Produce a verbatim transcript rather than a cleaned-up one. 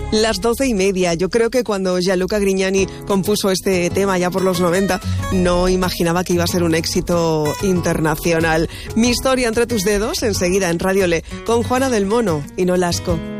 Las doce y media. Yo creo que cuando Gianluca Grignani compuso este tema ya por los noventa, no imaginaba que iba a ser un éxito internacional. Mi historia entre tus dedos, enseguida en Radio Le, con Juana del Mono y Nolasco.